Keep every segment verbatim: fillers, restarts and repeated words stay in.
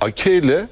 Ake ile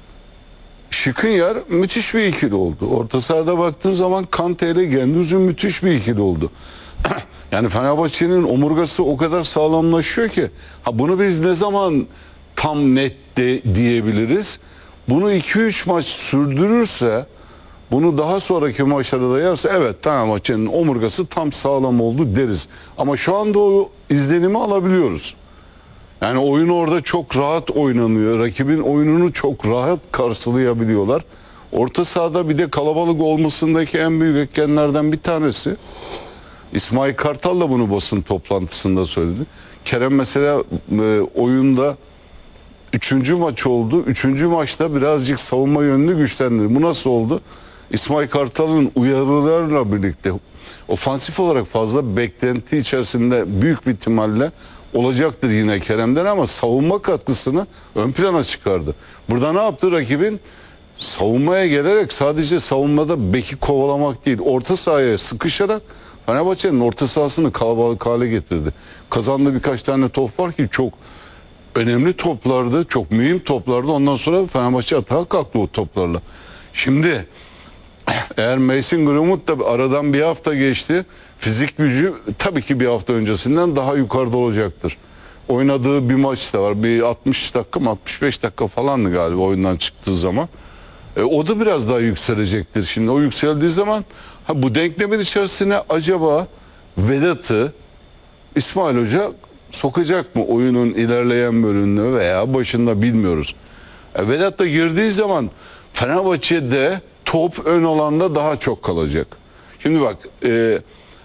Skriniar müthiş bir ikili oldu. Orta sahada baktığın zaman Kante ile Gendüz'ün müthiş bir ikili oldu. Yani Fenerbahçe'nin omurgası o kadar sağlamlaşıyor ki ha bunu biz ne zaman tam net de diyebiliriz? Bunu iki üç maç sürdürürse, bunu daha sonraki maçlarda da yerse evet Fenerbahçe'nin omurgası tam sağlam oldu deriz. Ama şu anda o izlenimi alabiliyoruz. Yani oyun orada çok rahat oynanıyor. Rakibin oyununu çok rahat karşılayabiliyorlar. Orta sahada bir de kalabalık olmasındaki en büyük etkenlerden bir tanesi. İsmail Kartal da bunu basın toplantısında söyledi. Kerem mesela e, oyunda üçüncü maç oldu. Üçüncü maçta birazcık savunma yönünü güçlendirdi. Bu nasıl oldu? İsmail Kartal'ın uyarılarla birlikte ofansif olarak fazla beklenti içerisinde büyük bir ihtimalle olacaktır yine Kerem'den ama savunma katkısını ön plana çıkardı. Burada ne yaptı rakibin? Savunmaya gelerek sadece savunmada beki kovalamak değil, orta sahaya sıkışarak Fenerbahçe'nin orta sahasını kalabalık hale getirdi. Kazandığı birkaç tane top var ki çok önemli toplardı, çok mühim toplardı. Ondan sonra Fenerbahçe atağa kalktı o toplarla. Şimdi eğer Mason Greenwood da aradan bir hafta geçti, fizik gücü tabii ki bir hafta öncesinden daha yukarıda olacaktır. Oynadığı bir maç da var. Bir altmış dakika mı altmış beş dakika falandı galiba oyundan çıktığı zaman. E, o da biraz daha yükselecektir. Şimdi o yükseldiği zaman ha, bu denklemin içerisine acaba Vedat'ı İsmail Hoca sokacak mı oyunun ilerleyen bölümünde veya başında bilmiyoruz. E, Vedat da girdiği zaman Fenerbahçe'de top ön alanda daha çok kalacak. Şimdi bak e,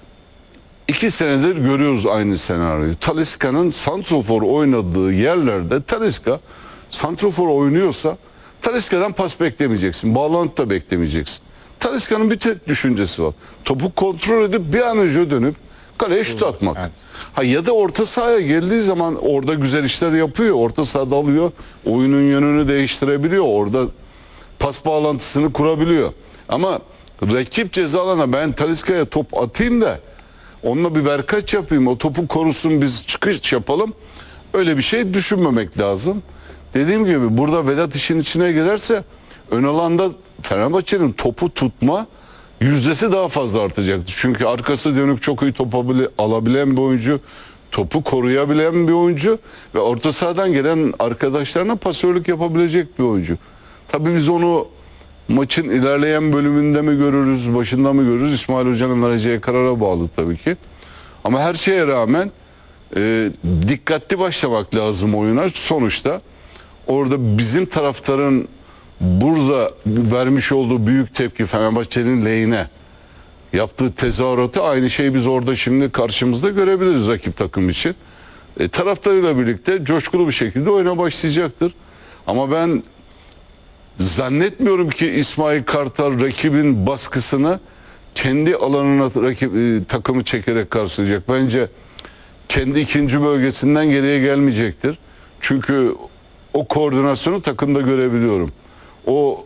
iki senedir görüyoruz aynı senaryoyu. Talisca'nın santrofor oynadığı yerlerde Talisca santrofor oynuyorsa Talisca'dan pas beklemeyeceksin. Bağlantı da beklemeyeceksin. Talisca'nın bir tek düşüncesi var. Topu kontrol edip bir an önce dönüp kaleye şut atmak. Evet. Ha, ya da orta sahaya geldiği zaman orada güzel işler yapıyor. Orta sahada alıyor. Oyunun yönünü değiştirebiliyor. Orada pas bağlantısını kurabiliyor. Ama rakip ceza alana ben Talisca'ya top atayım da onunla bir verkaç yapayım. O topu korusun biz çıkış yapalım. Öyle bir şey düşünmemek lazım. Dediğim gibi burada Vedat işin içine girerse ön alanda Fenerbahçe'nin topu tutma yüzdesi daha fazla artacaktır. Çünkü arkası dönük çok iyi top alabilen bir oyuncu, topu koruyabilen bir oyuncu ve orta sahadan gelen arkadaşlarına pasörlük yapabilecek bir oyuncu. Tabii biz onu maçın ilerleyen bölümünde mi görürüz, başında mı görürüz? İsmail Hoca'nın vereceği karara bağlı tabii ki. Ama her şeye rağmen e, dikkatli başlamak lazım oyuna. Sonuçta orada bizim taraftarın burada vermiş olduğu büyük tepki Fenerbahçe'nin lehine yaptığı tezahüratı aynı şeyi biz orada şimdi karşımızda görebiliriz rakip takım için. E, taraftarıyla birlikte coşkulu bir şekilde oyuna başlayacaktır. Ama ben zannetmiyorum ki İsmail Kartal rakibin baskısını kendi alanına rakip e, takımı çekerek karşılayacak. Bence kendi ikinci bölgesinden geriye gelmeyecektir. Çünkü o koordinasyonu takımda görebiliyorum. O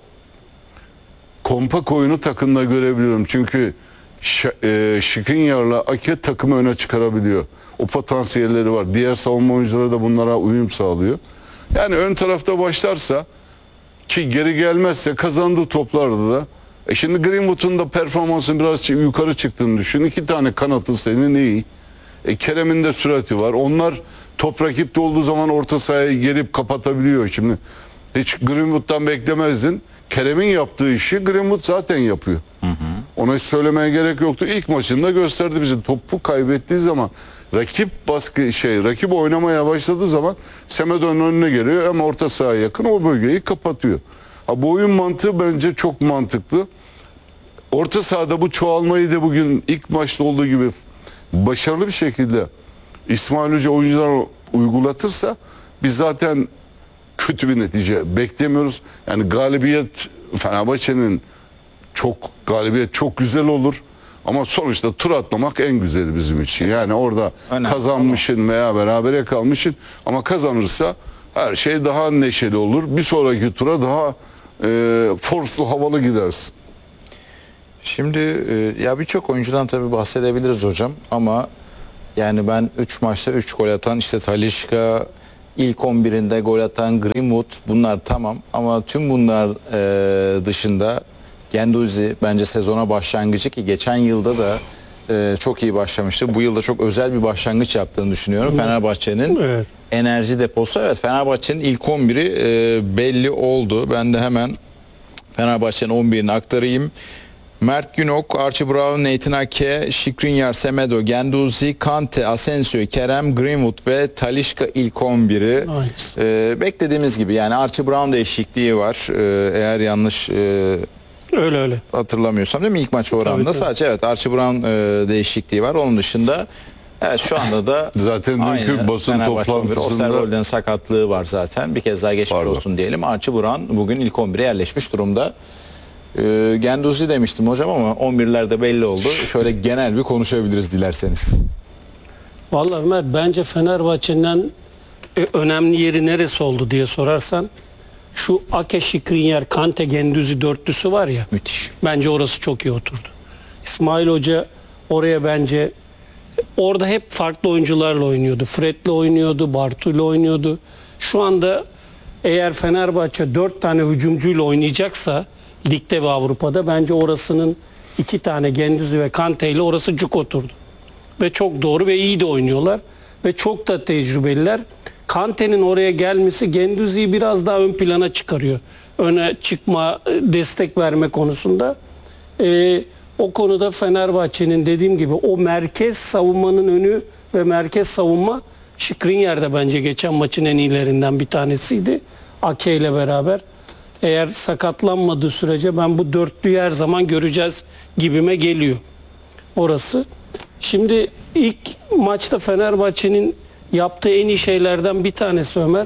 kompak oyunu takımda görebiliyorum. Çünkü e, Skriniar'la Ake takımı öne çıkarabiliyor. O potansiyelleri var. Diğer savunma oyuncuları da bunlara uyum sağlıyor. Yani ön tarafta başlarsa ki geri gelmezse kazandığı toplarda da e şimdi Greenwood'un da performansı biraz yukarı çıktığını düşün. İki tane kanatı senin iyi. E Kerem'in de sürati var. Onlar top rakipte olduğu zaman orta sahaya gelip kapatabiliyor. Şimdi hiç Greenwood'dan beklemezdin. Kerem'in yaptığı işi Greenwood zaten yapıyor. Hı hı. Ona hiç söylemeye gerek yoktu. İlk maçında gösterdi bize. Topu kaybettiği zaman rakip baskı şey rakip oynamaya başladığı zaman Semedo'nun önüne geliyor ama orta sahaya yakın o bölgeyi kapatıyor. Ha, bu oyun mantığı bence çok mantıklı. Orta sahada bu çoğalmayı da bugün ilk maçta olduğu gibi başarılı bir şekilde İsmail Hoca oyuncular uygulatırsa biz zaten kötü bir netice beklemiyoruz. Yani galibiyet Fenerbahçe'nin çok galibiyet çok güzel olur. Ama sonuçta tur atlamak en güzeli bizim için. Yani orada önemli, kazanmışsın tamam. veya berabere kalmışsın ama kazanırsa her şey daha neşeli olur. Bir sonraki tura daha e, forslu havalı gidersin. Şimdi e, ya birçok oyuncudan tabii bahsedebiliriz hocam ama yani ben üç maçta üç gol atan işte Talisca, ilk on birinde gol atan Greenwood, bunlar tamam ama tüm bunlar e, dışında Guendouzi bence sezona başlangıcı, ki geçen yılda da e, çok iyi başlamıştı. Bu yılda çok özel bir başlangıç yaptığını düşünüyorum. Fenerbahçe'nin Evet. enerji deposu. Evet, Fenerbahçe'nin ilk on biri e, belli oldu. Ben de hemen Fenerbahçe'nin on birini aktarayım. Mert Günok, Archie Brown, Nathan Ake, Skriniar, Semedo, Guendouzi, Kante, Asensio, Kerem, Greenwood ve Talisca ilk on biri. Aynısı. Ee, beklediğimiz gibi, yani Archie Brown değişikliği var. Ee, eğer yanlış e, Öyle öyle. hatırlamıyorsam, değil mi, ilk maç oranında Tabii, tabii. sadece evet Archie Brown e, değişikliği var. Onun dışında evet şu anda da Zaten dünkü aynı basın Fenerbahçe on biri. toplantısında- Osterwolde'nin sakatlığı var zaten. Bir kez daha geçmiş Pardon. olsun diyelim. Archie Brown bugün ilk on bire yerleşmiş durumda. Ee, Guendouzi demiştim hocam ama on birlerde belli oldu. Şöyle genel bir konuşabiliriz dilerseniz. Vallahi Ömer, bence Fenerbahçe'nin e, önemli yeri neresi oldu diye sorarsan şu Ake, Skriniar, Kante, Guendouzi dörtlüsü var ya, Müthiş. bence orası çok iyi oturdu. İsmail Hoca oraya bence orada hep farklı oyuncularla oynuyordu. Fred'le oynuyordu, Bartu'yla oynuyordu. Şu anda eğer Fenerbahçe dört tane hücumcuyla oynayacaksa ligde ve Avrupa'da, bence orasının iki tane Guendouzi ve Kante ile orası cuk oturdu. Ve çok doğru ve iyi de oynuyorlar. Ve çok da tecrübeliler. Kante'nin oraya gelmesi Guendouzi'yi biraz daha ön plana çıkarıyor. Öne çıkma, destek verme konusunda. Ee, o konuda Fenerbahçe'nin dediğim gibi o merkez savunmanın önü ve merkez savunma, Skriniar da bence geçen maçın en iyilerinden bir tanesiydi. Ake ile beraber. Eğer sakatlanmadığı sürece ben bu dörtlüyü her zaman göreceğiz gibime geliyor orası. Şimdi ilk maçta Fenerbahçe'nin yaptığı en iyi şeylerden bir tanesi Ömer,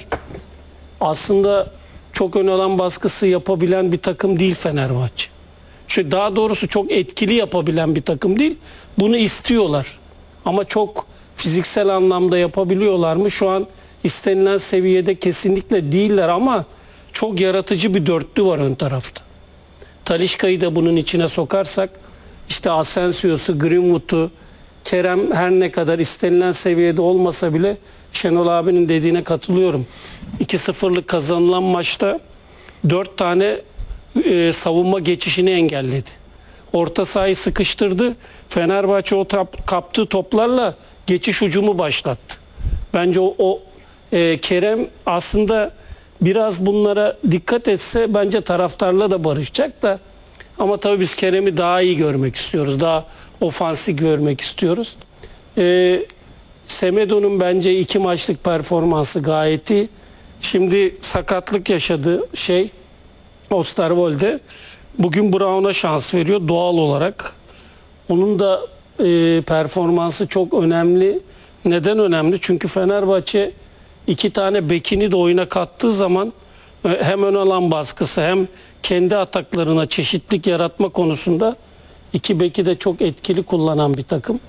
aslında çok ön alan baskısı yapabilen bir takım değil Fenerbahçe. Şu daha doğrusu çok etkili yapabilen bir takım değil. Bunu istiyorlar. Ama çok fiziksel anlamda yapabiliyorlar mı? Şu an istenilen seviyede kesinlikle değiller ama çok yaratıcı bir dörtlü var ön tarafta. Talisca'yı da bunun içine sokarsak, işte Asensio'su, Greenwood'u, Kerem her ne kadar istenilen seviyede olmasa bile Şenol abinin dediğine katılıyorum. iki sıfırlık kazanılan maçta dört tane e, savunma geçişini engelledi. Orta sahayı sıkıştırdı. Fenerbahçe o tap, kaptığı toplarla geçiş hücumu başlattı. Bence o, o e, Kerem aslında biraz bunlara dikkat etse bence taraftarla da barışacak da, ama tabii biz Kerem'i daha iyi görmek istiyoruz. Daha ofansif görmek istiyoruz. Ee, Semedo'nun bence iki maçlık performansı gayet iyi. Şimdi sakatlık yaşadı şey Osterwolde. Bugün Brown'a şans veriyor doğal olarak. Onun da e, performansı çok önemli. Neden önemli? Çünkü Fenerbahçe iki tane bekini de oyuna kattığı zaman hem ön alan baskısı hem kendi ataklarına çeşitlilik yaratma konusunda iki beki de çok etkili kullanan bir takım.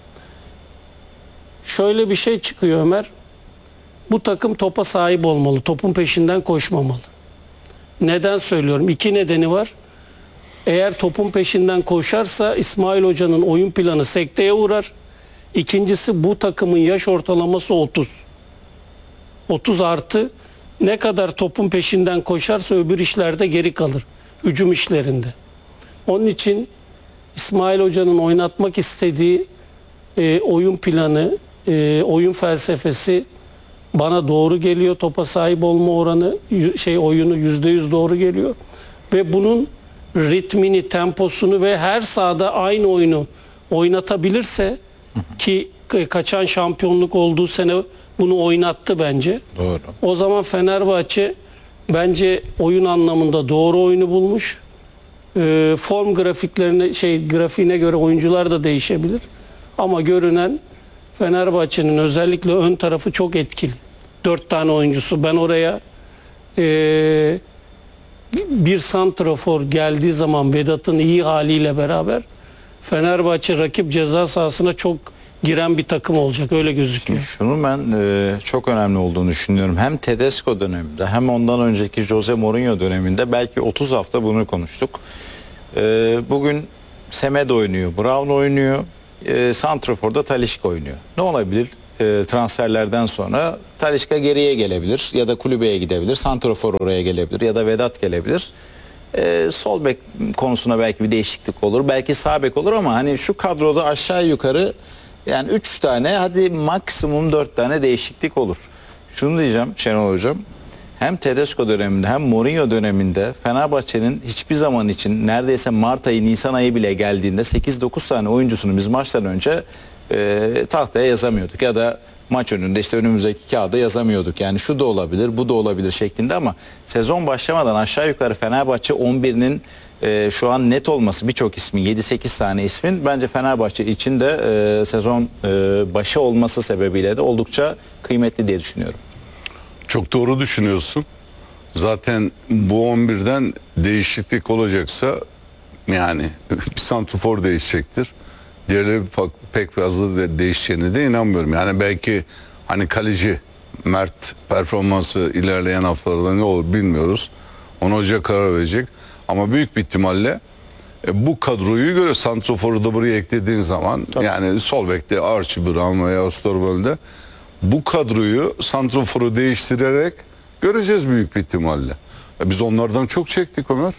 Şöyle bir şey çıkıyor Ömer. Bu takım topa sahip olmalı. Topun peşinden koşmamalı. Neden söylüyorum? İki nedeni var. Eğer topun peşinden koşarsa İsmail Hoca'nın oyun planı sekteye uğrar. İkincisi, bu takımın yaş ortalaması otuz. otuz artı, ne kadar topun peşinden koşarsa öbür işlerde geri kalır. Hücum işlerinde. Onun için İsmail Hoca'nın oynatmak istediği e, oyun planı, e, oyun felsefesi bana doğru geliyor. Topa sahip olma oranı, şey oyunu yüzde yüz doğru geliyor. Ve bunun ritmini, temposunu ve her sahada aynı oyunu oynatabilirse, ki kaçan şampiyonluk olduğu sene bunu oynattı bence. Doğru. O zaman Fenerbahçe bence oyun anlamında doğru oyunu bulmuş. Ee, form grafiklerine, şey grafiğine göre oyuncular da değişebilir. Ama görünen Fenerbahçe'nin özellikle ön tarafı çok etkili. Dört tane oyuncusu. Ben oraya e, bir santrafor geldiği zaman Vedat'ın iyi haliyle beraber Fenerbahçe rakip ceza sahasına çok giren bir takım olacak, öyle gözüküyor. Şunu ben e, çok önemli olduğunu düşünüyorum. Hem Tedesco döneminde hem ondan önceki Jose Mourinho döneminde belki otuz hafta bunu konuştuk. E, bugün Semedo oynuyor, Brown oynuyor, e, santraforda Talisca oynuyor. Ne olabilir? e, transferlerden sonra Talisca geriye gelebilir ya da kulübeye gidebilir. Santrafor oraya gelebilir ya da Vedat gelebilir. E, sol bek konusuna belki bir değişiklik olur. Belki sağ bek olur ama hani şu kadroda aşağı yukarı yani üç tane hadi maksimum dört tane değişiklik olur. Şunu diyeceğim Şenol Hocam. Hem Tedesco döneminde hem Mourinho döneminde Fenerbahçe'nin hiçbir zaman için neredeyse Mart ayı Nisan ayı bile geldiğinde sekiz dokuz tane oyuncusunu biz maçtan önce e, tahtaya yazamıyorduk ya da maç önünde işte önümüzdeki kağıda yazamıyorduk. Yani şu da olabilir bu da olabilir şeklinde ama sezon başlamadan aşağı yukarı Fenerbahçe on birinin e, şu an net olması birçok ismin yedi sekiz tane ismin bence Fenerbahçe için de e, sezon e, başı olması sebebiyle de oldukça kıymetli diye düşünüyorum. Çok doğru düşünüyorsun. Zaten bu on birden değişiklik olacaksa yani bir santrafor değişecektir. Diğerleri pek fazla de değişeceğine de inanmıyorum. Yani belki hani kaleci Mert performansı ilerleyen haftalarda ne olur bilmiyoruz. Onu hoca karar verecek. Ama büyük bir ihtimalle e, bu kadroyu göre santraforu da buraya eklediğin zaman Tabii. yani sol bekte Archie Brown veya Osterwolde bu kadroyu santraforu değiştirerek göreceğiz büyük bir ihtimalle. E, biz onlardan çok çektik Ömer.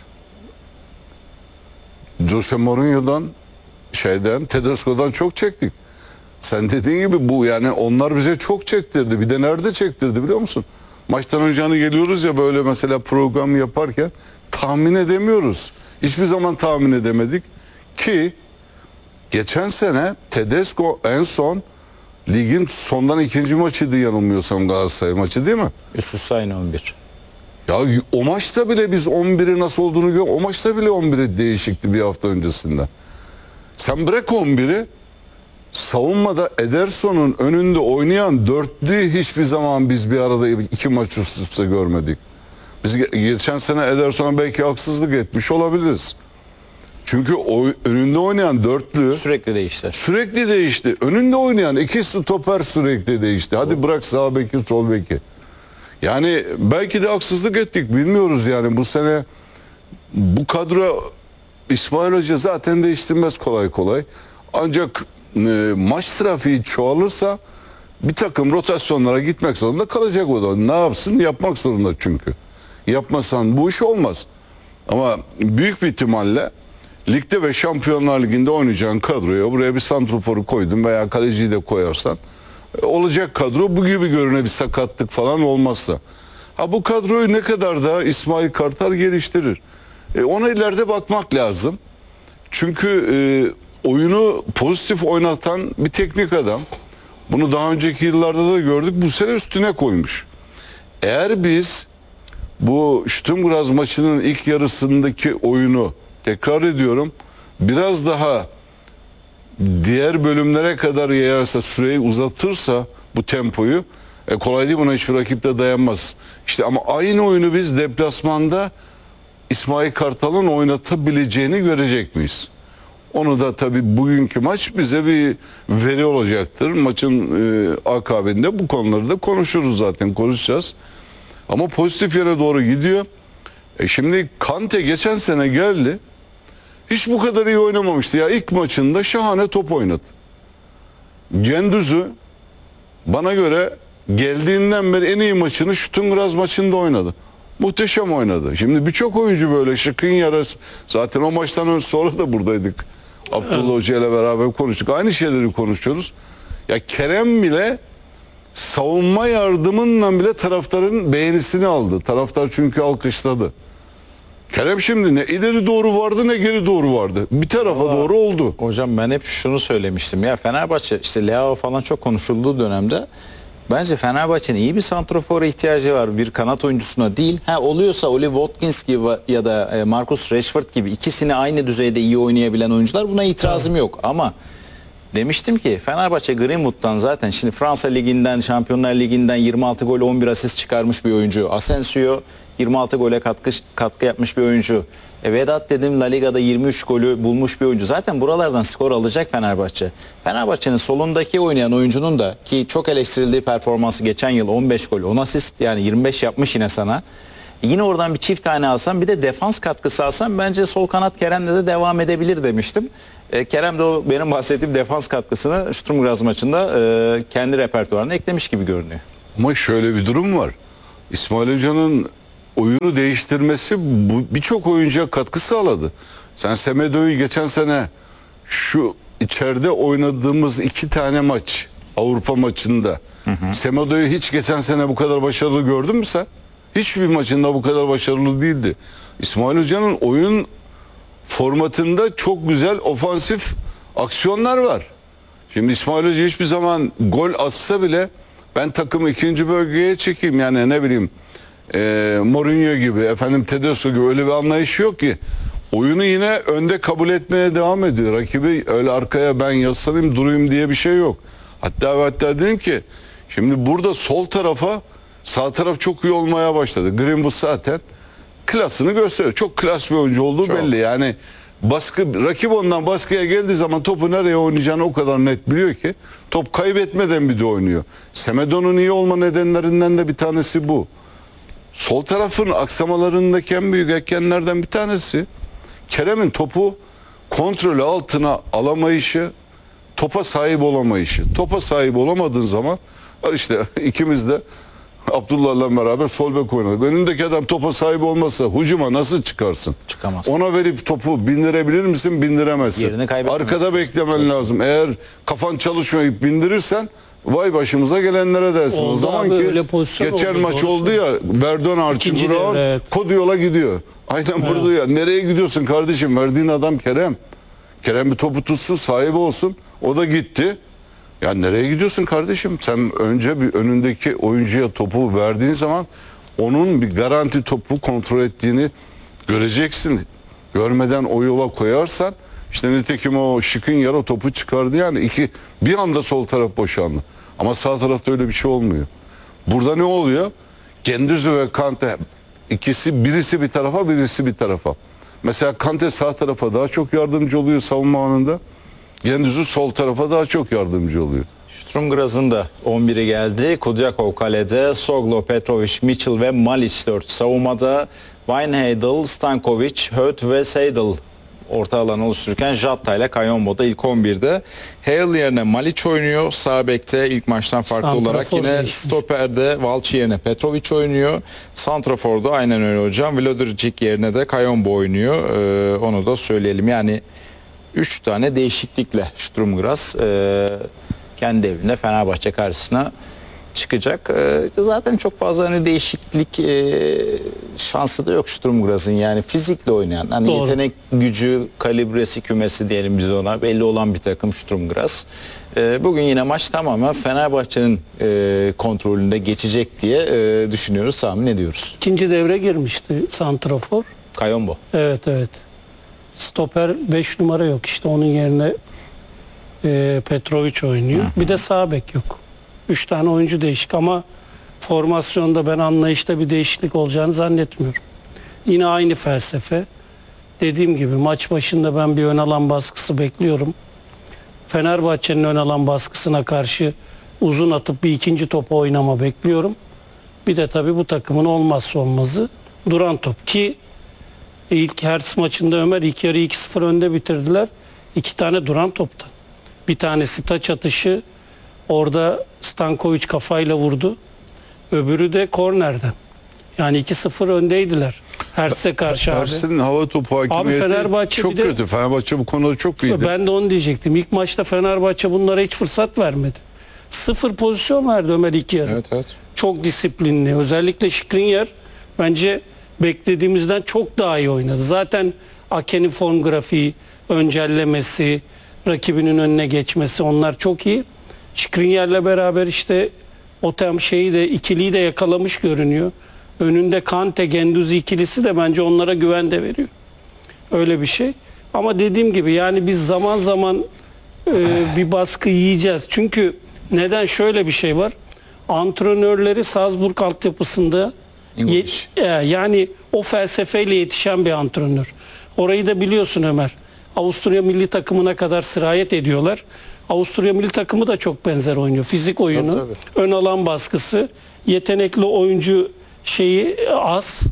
Jose Mourinho'dan şeyden Tedesco'dan çok çektik. Sen dediğin gibi bu yani onlar bize çok çektirdi. Bir de nerede çektirdi biliyor musun? Maçtan önce hani geliyoruz ya böyle mesela program yaparken tahmin edemiyoruz. Hiçbir zaman tahmin edemedik ki geçen sene Tedesco en son ligin sondan ikinci maçıydı yanılmıyorsam Galatasaray maçı değil mi? Üst üste aynı on bir. Ya o maçta bile biz on biri nasıl olduğunu gör. O maçta bile on biri değişikti bir hafta öncesinde. Sen bırak on biri savunmada Ederson'un önünde oynayan dörtlüyü hiçbir zaman biz bir arada iki maç üst üste görmedik. Biz geçen sene Ederson'a belki haksızlık etmiş olabiliriz. Çünkü o, önünde oynayan dörtlü sürekli değişti. Sürekli değişti. Önünde oynayan iki stoper sürekli değişti. Hadi bırak sağ beki sol beki. Yani belki de haksızlık ettik bilmiyoruz yani bu sene bu kadro İsmail Hoca zaten değiştirmez kolay kolay. Ancak e, maç trafiği çoğalırsa bir takım rotasyonlara gitmek zorunda kalacak o da. Ne yapsın? Yapmak zorunda çünkü. Yapmasan bu iş olmaz. Ama büyük bir ihtimalle ligde ve Şampiyonlar Ligi'nde oynayacağın kadroya buraya bir santraforu koydun veya kaleciyi de koyarsan e, olacak kadro bu gibi görüne bir sakatlık falan olmazsa. Ha bu kadroyu ne kadar da İsmail Kartal geliştirir. E, ona ileride bakmak lazım. Çünkü e, oyunu pozitif oynatan bir teknik adam. Bunu daha önceki yıllarda da gördük. Bu sene üstüne koymuş. Eğer biz bu Sturm maçının ilk yarısındaki oyunu tekrar ediyorum biraz daha diğer bölümlere kadar yayarsa süreyi uzatırsa bu tempoyu e, kolay değil buna hiçbir rakip de dayanmaz. İşte ama aynı oyunu biz deplasmanda İsmail Kartal'ın oynatabileceğini görecek miyiz? Onu da tabii bugünkü maç bize bir veri olacaktır. Maçın e, akabinde bu konuları da konuşuruz zaten konuşacağız. Ama pozitif yere doğru gidiyor. E şimdi Kante geçen sene geldi. Hiç bu kadar iyi oynamamıştı. Ya ilk maçında şahane top oynadı. Gündüz'ü bana göre geldiğinden beri en iyi maçını Stuttgart maçında oynadı. Muhteşem oynadı. Şimdi birçok oyuncu böyle şıkın yarası. Zaten o maçtan önce sonra da buradaydık. Abdullah Hoca ile beraber konuştuk. Aynı şeyleri konuşuyoruz. Ya Kerem bile savunma yardımından bile taraftarın beğenisini aldı. Taraftar çünkü alkışladı. Kerem şimdi ne ileri doğru vardı ne geri doğru vardı. Bir tarafa Vallahi, doğru oldu. Hocam ben hep şunu söylemiştim. Ya Fenerbahçe işte Leao falan çok konuşulduğu dönemde bence Fenerbahçe'nin iyi bir santrafora ihtiyacı var. Bir kanat oyuncusuna değil. Ha oluyorsa Oli Watkins gibi ya da Marcus Rashford gibi ikisini aynı düzeyde iyi oynayabilen oyuncular buna itirazım yok. Ama demiştim ki Fenerbahçe Greenwood'dan zaten şimdi Fransa Ligi'nden, Şampiyonlar Ligi'nden yirmi altı gol on bir asist çıkarmış bir oyuncu. Asensio yirmi altı gole katkı, katkı yapmış bir oyuncu. E Vedat dedim La Liga'da yirmi üç golü bulmuş bir oyuncu. Zaten buralardan skor alacak Fenerbahçe. Fenerbahçe'nin solundaki oynayan oyuncunun da ki çok eleştirildiği performansı geçen yıl on beş gol on asist yani yirmi beş yapmış yine sana. Yine oradan bir çift tane alsam bir de defans katkısı alsam bence sol kanat Kerem'le de devam edebilir demiştim. E, Kerem de o benim bahsettiğim defans katkısını Sturm Graz maçında e, kendi repertuarına eklemiş gibi görünüyor. Ama şöyle bir durum var. İsmail Hoca'nın oyunu değiştirmesi bu birçok oyuncuya katkı sağladı. Sen Semedo'yu geçen sene şu içeride oynadığımız iki tane maç Avrupa maçında hı hı. Semedo'yu hiç geçen sene bu kadar başarılı gördün mü sen? Hiçbir maçında bu kadar başarılı değildi. İsmail Hoca'nın oyun formatında çok güzel ofansif aksiyonlar var. Şimdi İsmail Hoca hiçbir zaman gol atsa bile ben takımı ikinci bölgeye çekeyim, yani ne bileyim e, Mourinho gibi, efendim Tedesco gibi öyle bir anlayışı yok ki. Oyunu yine önde kabul etmeye devam ediyor. Rakibi öyle arkaya ben yaslanayım durayım diye bir şey yok. Hatta ve hatta dedim ki şimdi burada sol tarafa sağ taraf çok iyi olmaya başladı. Greenwood zaten klasını gösteriyor. Çok klas bir oyuncu olduğu çok belli. Yani baskı, rakip ondan baskıya geldiği zaman topu nereye oynayacağını o kadar net biliyor ki top kaybetmeden bir de oynuyor. Semedo'nun iyi olma nedenlerinden de bir tanesi bu. Sol tarafın aksamalarındaki en büyük etkenlerden bir tanesi Kerem'in topu kontrolü altına alamayışı, topa sahip olamayışı. Topa sahip olamadığın zaman işte ikimiz de Abdullah'la beraber sol bek oynadık. Önündeki adam topa sahip olmasa hücuma nasıl çıkarsın? Çıkamaz. Ona verip topu bindirebilir misin? Bindiremezsin. Yerini kaybetmemezsin. Arkada beklemen lazım. Eğer kafan çalışmayıp bindirirsen vay başımıza gelenlere dersin. Oldu o zaman abi, ki öyle pozisyon geçen oldu, maç doğru oldu ya, Verdon Archie İkinci Brown devre, evet. kod yola gidiyor. Aynen burada ya. Nereye gidiyorsun kardeşim? Verdiğin adam Kerem. Kerem bir topu tutsun, sahibi olsun. O da gitti. Ya nereye gidiyorsun kardeşim? Sen önce bir önündeki oyuncuya topu verdiğin zaman onun bir garanti topu kontrol ettiğini göreceksin. Görmeden o yola koyarsan işte nitekim o şıkın yara topu çıkardı, yani iki bir anda sol taraf boşandı. Ama sağ tarafta öyle bir şey olmuyor. Burada ne oluyor? Gendüzü ve Kante ikisi, birisi bir tarafa birisi bir tarafa. Mesela Kante sağ tarafa daha çok yardımcı oluyor savunma anında. Gendüzü sol tarafa daha çok yardımcı oluyor. Sturm Graz'ın da on biri geldi. Kudyakov kalede, Soglo, Petrovic, Mitchell ve Malic dört. Savunmada Wijnaldum, Stankovic, Höt ve Seydel orta alan oluştururken Jatta ile Kayombo da ilk on birde. Hale yerine Malic oynuyor. Sağ bekte ilk maçtan farklı Santrafor olarak yine değişmiş. stoperde Valci yerine Petrovic oynuyor. Santrafor'da aynen öyle hocam. Vlodricic yerine de Kayombo oynuyor. Ee, onu da söyleyelim. Yani üç tane değişiklikle Sturm Graz e, kendi evinde Fenerbahçe karşısına çıkacak. E, zaten çok fazla hani değişiklik e, şansı da yok Sturm Graz'ın. Yani fizikle oynayan, hani Doğru. yetenek gücü, kalibresi kümesi diyelim biz ona, belli olan bir takım Sturm Graz. E, bugün yine maç tamamen Fenerbahçe'nin e, kontrolünde geçecek diye e, düşünüyoruz, tahmin ediyoruz. İkinci devre girmişti santrafor. Kayombo. Evet evet. Stoper beş numara yok. İşte onun yerine e, Petrovic oynuyor. Hı hı. Bir de sağ bek yok. üç tane oyuncu değişik ama formasyonda ben anlayışta bir değişiklik olacağını zannetmiyorum. Yine aynı felsefe. Dediğim gibi maç başında ben bir ön alan baskısı bekliyorum. Fenerbahçe'nin ön alan baskısına karşı uzun atıp bir ikinci topu oynama bekliyorum. Bir de tabii bu takımın olmazsa olmazı duran top ki İlk Hertz maçında Ömer ilk yarı iki sıfır önde bitirdiler. İki tane duran toptan. Bir tanesi taç atışı, orada Stankovic kafayla vurdu. Öbürü de kornerden. Yani iki sıfır öndeydiler. Hertz'e karşı abi. Hertz'in hava topu hakimiyeti Fenerbahçe çok bir de- kötü. Fenerbahçe bu konuda çok iyiydi. Ben de onu diyecektim. İlk maçta Fenerbahçe bunlara hiç fırsat vermedi. Sıfır pozisyon verdi Ömer ilk yarı. Evet evet. Çok disiplinli. Özellikle Skriniar bence beklediğimizden çok daha iyi oynadı. Zaten Ake'nin form grafiği, öncellemesi, rakibinin önüne geçmesi, onlar çok iyi. Skriniar'la beraber işte o tam şeyi de, ikiliyi de yakalamış görünüyor. Önünde Kante, Gendüzi ikilisi de bence onlara güven de veriyor. Öyle bir şey. Ama dediğim gibi yani biz zaman zaman e, bir baskı yiyeceğiz. Çünkü neden, şöyle bir şey var. Antrenörleri Salzburg altyapısında English. Ye- e, yani o felsefeyle yetişen bir antrenör. Orayı da biliyorsun Ömer. Avusturya milli takımına kadar sirayet ediyorlar. Avusturya milli takımı da çok benzer oynuyor. Fizik oyunu, Tabii, ön alan baskısı, yetenekli oyuncu şeyi az.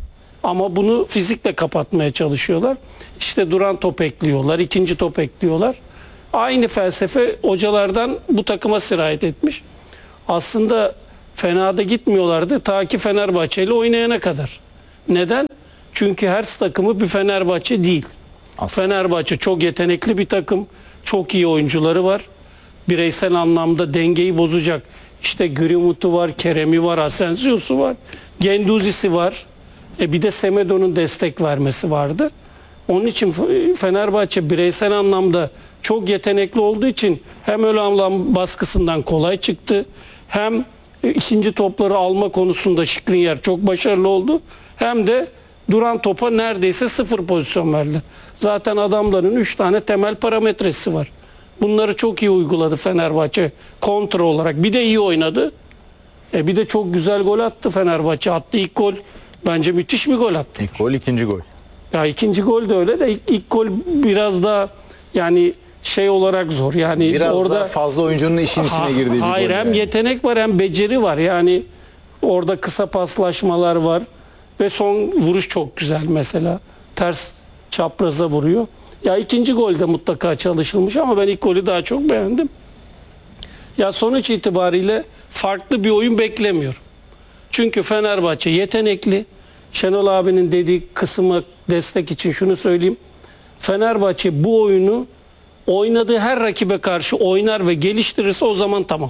Ama bunu fizikle kapatmaya çalışıyorlar. İşte duran top ekliyorlar, ikinci top ekliyorlar. Aynı felsefe hocalardan bu takıma sirayet etmiş. Aslında fena da gitmiyorlardı ta ki Fenerbahçe ile oynayana kadar. Neden? Çünkü her takımı bir Fenerbahçe değil. Aslında. Fenerbahçe çok yetenekli bir takım. Çok iyi oyuncuları var. Bireysel anlamda dengeyi bozacak. İşte Greenwood'u var, Kerem'i var, Asensio'su var. Gendouzi'si var. E bir de Semedo'nun destek vermesi vardı. Onun için Fenerbahçe bireysel anlamda çok yetenekli olduğu için hem ön alan baskısından kolay çıktı. Hem ikinci topları alma konusunda Skriniar çok başarılı oldu. Hem de duran topa neredeyse sıfır pozisyon verdi. Zaten adamların üç tane temel parametresi var. Bunları çok iyi uyguladı Fenerbahçe kontra olarak. Bir de iyi oynadı. E bir de çok güzel gol attı Fenerbahçe. Attı ilk gol. Bence müthiş bir gol attı. İlk gol, ikinci gol. Ya ikinci gol de öyle de ilk, ilk gol biraz daha yani şey olarak zor. Yani Biraz orada daha fazla oyuncunun işin içine Ha- girdiği bir hayır, gol. hem yani. yetenek var hem beceri var. Yani orada kısa paslaşmalar var ve son vuruş çok güzel mesela. Ters çapraza vuruyor. Ya ikinci golde mutlaka çalışılmış ama ben ilk golü daha çok beğendim. Ya sonuç itibariyle farklı bir oyun beklemiyorum. Çünkü Fenerbahçe yetenekli. Şenol abinin dediği kısmı destek için şunu söyleyeyim. Fenerbahçe bu oyunu oynadığı her rakibe karşı oynar ve geliştirirse o zaman tamam.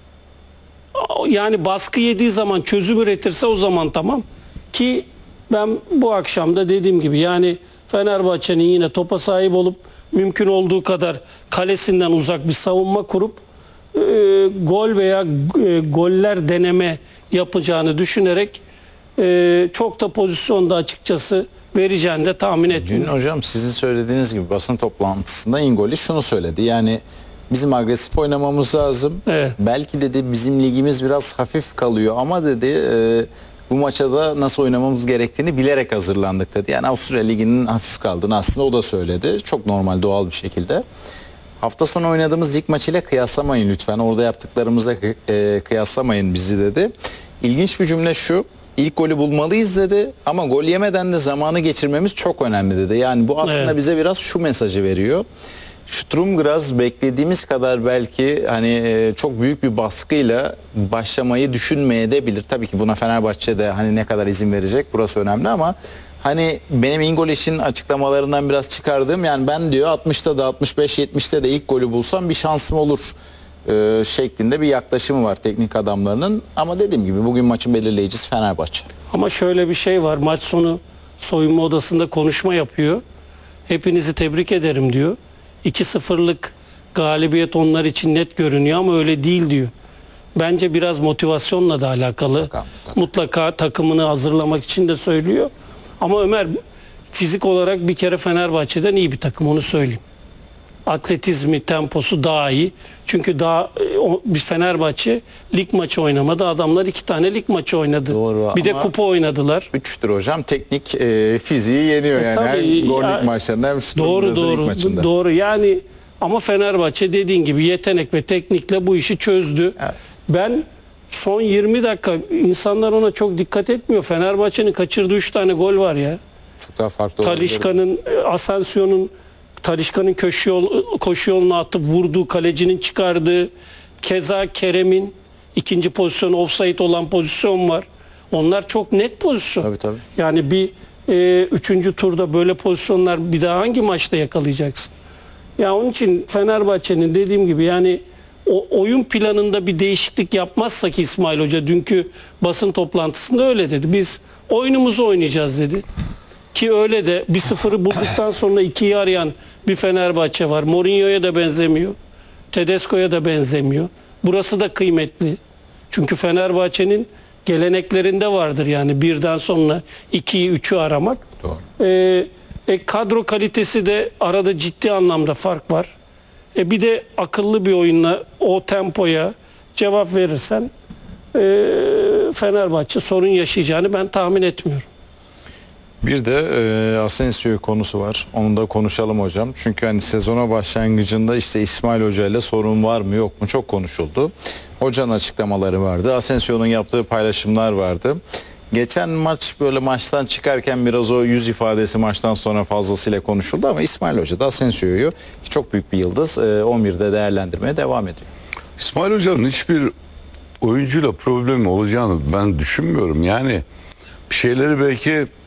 Yani baskı yediği zaman çözüm üretirse o zaman tamam. Ki ben bu akşam da dediğim gibi yani Fenerbahçe'nin yine topa sahip olup mümkün olduğu kadar kalesinden uzak bir savunma kurup e, gol veya e, goller deneme yapacağını düşünerek e, çok da pozisyonda açıkçası vereceğini de tahmin Dün etmiyorum. hocam sizin söylediğiniz gibi basın toplantısında İngoli şunu söyledi. Yani bizim agresif oynamamız lazım. Evet. Belki dedi bizim ligimiz biraz hafif kalıyor ama dedi e, bu maça da nasıl oynamamız gerektiğini bilerek hazırlandık dedi. Yani Avusturya Ligi'nin hafif kaldığını aslında o da söyledi. Çok normal, doğal bir şekilde. Hafta sonu oynadığımız lig maçıyla kıyaslamayın lütfen. Orada yaptıklarımıza e, kıyaslamayın bizi dedi. İlginç bir cümle şu. İlk golü bulmalıyız dedi ama gol yemeden de zamanı geçirmemiz çok önemli dedi. Yani bu aslında Evet. bize biraz şu mesajı veriyor. Sturm Graz beklediğimiz kadar belki hani e, çok büyük bir baskıyla başlamayı düşünmeyebilir. Tabii ki buna Fenerbahçe de hani ne kadar izin verecek burası önemli ama hani benim İngoliş'in açıklamalarından biraz çıkardığım yani ben diyor altmışta da altmış beş yetmişte de ilk golü bulsam bir şansım olur e, şeklinde bir yaklaşımı var teknik adamlarının. Ama dediğim gibi bugün maçın belirleyicisi Fenerbahçe. Ama şöyle bir şey var. Maç sonu soyunma odasında konuşma yapıyor. Hepinizi tebrik ederim diyor. iki sıfırlık galibiyet onlar için net görünüyor ama öyle değil diyor. Bence biraz motivasyonla da alakalı. Mutlaka, mutlaka. Mutlaka takımını hazırlamak için de söylüyor. Ama Ömer fizik olarak bir kere Fenerbahçe'den iyi bir takım, onu söyleyeyim. Atletizmi, temposu daha iyi. Çünkü daha e, o- biz Fenerbahçe lig maçı oynamadı. Adamlar iki tane lig maçı oynadı. Doğru bir de ama- kupa oynadılar. Üçtür hocam. Teknik e, fiziği yeniyor E, yani. tabii, hem gol ya- lig maçlarında hem Sturm Doğru Graz'ın lig doğru maçında. doğru yani ama Fenerbahçe dediğin gibi yetenek ve teknikle bu işi çözdü. Evet. Ben son yirmi dakika insanlar ona çok dikkat etmiyor. Fenerbahçe'nin kaçırdığı üç tane gol var ya. Çok daha farklı olabilir. Talisca'nın, e, Asensio'nun Talisca'nın köşe yol, koşu yoluna atıp vurduğu, kalecinin çıkardığı, keza Kerem'in ikinci pozisyonu offside olan pozisyon var. Onlar çok net pozisyon. Tabii, tabii. Yani bir e, üçüncü turda böyle pozisyonlar bir daha hangi maçta yakalayacaksın? Ya onun için Fenerbahçe'nin dediğim gibi yani o oyun planında bir değişiklik yapmazsak İsmail Hoca dünkü basın toplantısında öyle dedi. Biz oyunumuzu oynayacağız dedi. Ki öyle de bir sıfırı bulduktan sonra ikiyi arayan bir Fenerbahçe var. Mourinho'ya da benzemiyor. Tedesco'ya da benzemiyor. Burası da kıymetli. Çünkü Fenerbahçe'nin geleneklerinde vardır yani birden sonra ikiyi üçü aramak. Doğru. Ee, e, kadro kalitesi de arada ciddi anlamda fark var. E, bir de akıllı bir oyunla o tempoya cevap verirsen e, Fenerbahçe sorun yaşayacağını ben tahmin etmiyorum. Bir de e, Asensio konusu var. Onu da konuşalım hocam. Çünkü hani sezona başlangıcında işte İsmail Hoca ile sorun var mı yok mu çok konuşuldu. Hocanın açıklamaları vardı. Asensio'nun yaptığı paylaşımlar vardı. Geçen maç böyle maçtan çıkarken biraz o yüz ifadesi maçtan sonra fazlasıyla konuşuldu ama İsmail Hoca da Asensio'yu çok büyük bir yıldız e, on birde değerlendirmeye devam ediyor. İsmail Hoca'nın hiçbir oyuncuyla problemi olacağını ben düşünmüyorum. Yani bir şeyleri belki